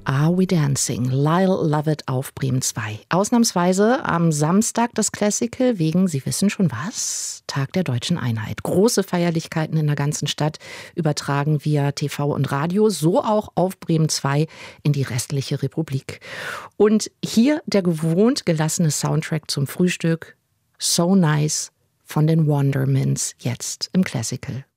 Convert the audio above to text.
Are We Dancing? Lyle Lovett auf Bremen 2. Ausnahmsweise am Samstag das Classical wegen, Sie wissen schon was, Tag der Deutschen Einheit. Große Feierlichkeiten in der ganzen Stadt übertragen via TV und Radio, so auch auf Bremen 2 in die restliche Republik. Und hier der gewohnt gelassene Soundtrack zum Frühstück, So Nice von den Wondermins, jetzt im Classical.